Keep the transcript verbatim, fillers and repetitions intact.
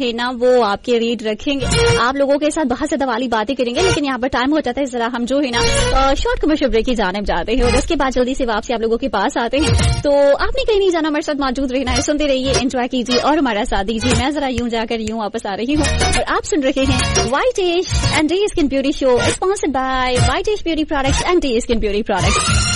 है ना वो आपके रीड रखेंगे, आप लोगों के साथ बहुत ज्यादा वाली बातें करेंगे, लेकिन यहाँ पर टाइम हो जाता है जरा हम जो है ना शॉर्ट कमर्शियल ब्रेक की जानिब जाते हैं और उसके बाद जल्दी से वापसी आप लोगों के पास आते हैं। तो आपने कहीं नहीं जाना, हमारे साथ मौजूद रहना है, सुनते रहिए, एंजॉय कीजिए और हमारा साथ दीजिए। मैं जरा यूं जाकर यूं वापस आ रही हूँ और आप सुन रहे हैं वाइटेश and day skin beauty show sponsored by वाइटेश beauty products and day skin beauty products.